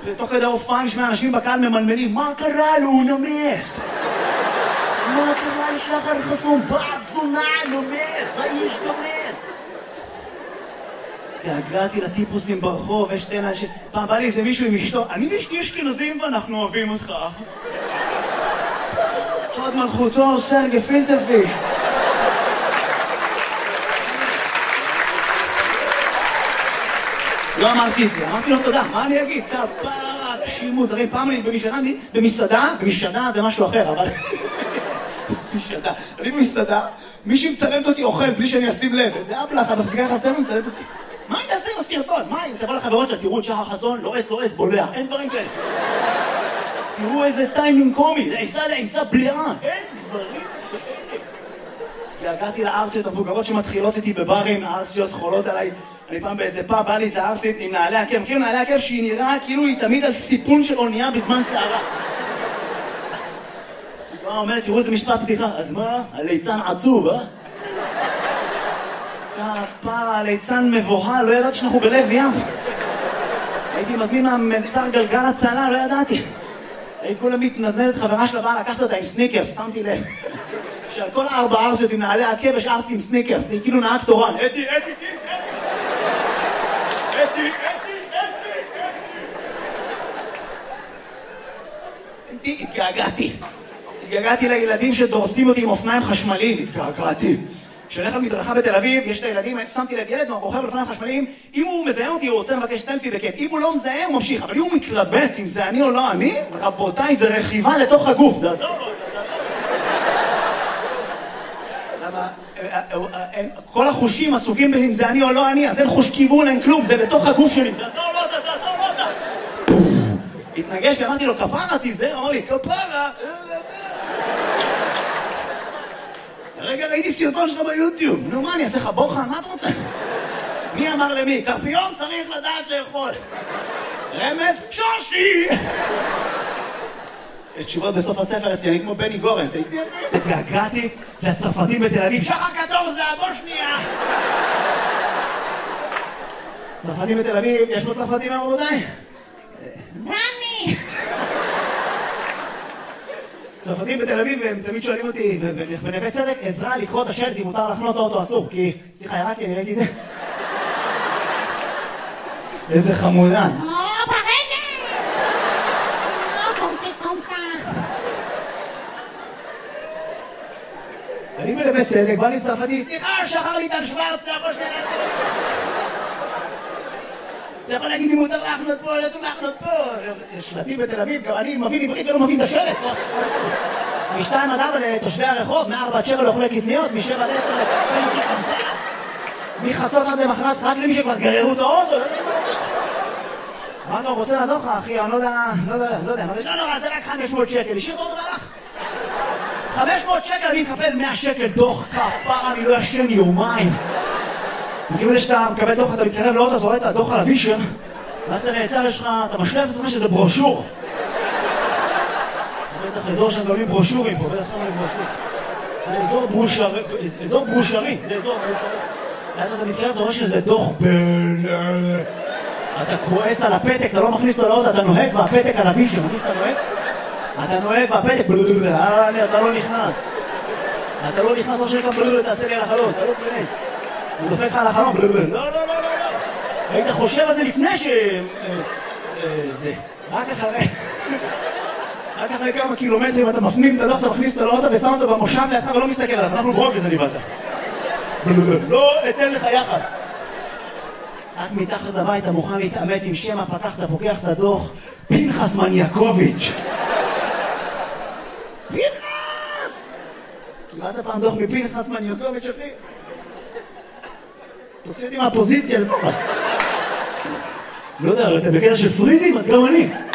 ותוך כדי ההופעה נשמע אנשים בקהל ממלמלים, מה קרה לו? הוא נמס. מה קרה לשחר חסון? בעד זונה, נמס, האיש נמס. התגעגעתי לטיפוסים ברחוב, יש שתי אנשים, פעם בא לי איזה מישהו עם אשתו, אני ואשתי אשכנזים ואנחנו אוהבים אותך. חוד מלכותו, סר גפילטה פיש. לא אמרתי את זה, אמרתי לו תודה, מה אני אגיד? כפרה, אנשים מוזרים, פעם אני במסעדה זה משהו אחר, אבל... אני במסעדה, מישהי מצלמת אותי אוכל בלי שאני אשים לב, איזה אבלח, אני מפסיקה לך יותר ומצלמת אותי. מה היא תעשה עם הסרטון? מה היא? תבוא לחברות שלה, תראו את שחר חסון, לועס, בולע, אין דברים כאלה. תראו איזה טיימינג קומי, לעיסה בלעה, אין דברים כאלה. הגעתי לארסיות המבוגרות שמתחילות איתי בברים, הארסיות חולות עליי. אני פעם באיזה פאב, בא לי איזה ארסית עם נעלי עקב. מכירים נעלי עקב שהיא נראה כאילו היא תמיד על סיפון של אונייה בזמן שערה. היא אומרת, תראו איזה משפט פתיחה. אז מה? הליצן עצוב, אה? כפרה, הליצן מבוהל, לא ידעתי שאנחנו בלב ים. הייתי מזמין מהמלצר גלגל הצלה, לא ידעתי. היא כולה מתנדנדת, חברה שלה באה לקחת אותה עם סניקרס, שמתי לב. שעל כל 4 ארסיות עם נעלי עקב יש ארסית עם סניקרס, היא כאילו נהג תורן. אתי. התגעגעתי לילדים שדורסים אותי עם אופניים חשמליים, התגעגעתי. כשאני מדרכה בתל אביב, יש את הילדים, שמתי לב ילד רוכב על אופניים חשמליים, אם הוא מזהה אותי הוא רוצה לבקש סלפי בכיף, אם הוא לא מזהה הוא ממשיך, אבל אם הוא מתלבט אם זה אני או לא אני, רבותיי, זה רכיבה לתוך הגוף. כל החושים עסוקים באם זה אני או לא אני, אז אין חוש כיוון, אין כלום, זה בתוך הגוף שלי. זה לא. התנגש ואמרתי לו, כפרה תיזהר, אמר לי, כפרה. רגע ראיתי סרטון שלך ביוטיוב. נו מה, אני אעשה לך בוחן? מה אתה רוצה? מי אמר למי? קרפיון צריך לדעת לאכול. רמז? שושי! יש תשובות בסוף הספר אצלי, אני כמו בני גורן. התגעגעתי לצרפתים בתל אביב. שחר קטור זה הבושניה! צרפתים בתל אביב, יש פה צרפתים רבותיי? דני! צרפתים בתל אביב, הם תמיד שואלים אותי, בנווה צדק, עזרה לקרוא את השלט אם מותר לחנות האוטו אסור, כי... סליחה, ירדתי, אני ראיתי את זה. איזה חמודה. אני בנווה צדק, בא לי צרפתי, סליחה, שחר ליטל שוורץ, אתה יכול שנייה לעשות. אתה יכול להגיד לי מותר לחנות פה, לא צריך לחנות פה. יש שלטים בתל אביב, גם אני מבין עברית ולא מבין את השלט. מ-2 עד 4 לתושבי הרחוב, מ-4 עד 7 לאוכלי קטניות, מ-7 עד 10 לתושבי חמסה. מחצות עד למחרת, רק למי שכבר גררו את האוטו. מה אתה רוצה לעזור לך, אחי? אני לא יודע. לא, זה רק 500 שקל. השאיר אותו והלך. 500 שקל, אני מקבל 100 שקל דוח כפרה, אני לא ישן יומיים. מכיוון שאתה מקבל דוח, אתה מתקרב לאוטו, אתה רואה את הדוח על הווישר, ואז אתה נעצר, יש לך, אתה משלף את זה שזה ברושור. זה בטח אזור שם גולים ברושורים פה, בטח שם גולים ברושור. זה אזור ברושרי, זה אזור ברושרי. ואז אתה מתקרב, אתה רואה שזה דוח אתה כועס על הפתק, אתה לא מכניס אותו לאוטו, אתה נוהג והפתק על הווישר, מכניס שאתה נוהג? אתה נוהג והפתק, אתה לא נכנס. אתה לא נכנס, לא שנקע תעשה לי על החלון, אתה לא תכנס. הוא דופק לך על החלום, לא. היית חושב על זה לפני זה. רק אחרי כמה קילומטרים אתה מפנים את הדוח, אתה מכניס אותו לאוטו ושם אותו במושב לידך ולא מסתכל עליו, אנחנו ברוק לזה ניבדת. לא אתן לך יחס. רק מתחת לבית אתה מוכן להתאמת עם שם הפתח, אתה פוקח את הדוח, פנחס מניאקוביץ'. פנחס! קיבלת פעם דוח מפנחס מניאקוביץ' אחי? תוציא אותי מהפוזיציה לפחות. לא יודע, אתה בקטע של פריזים, אז גם אני.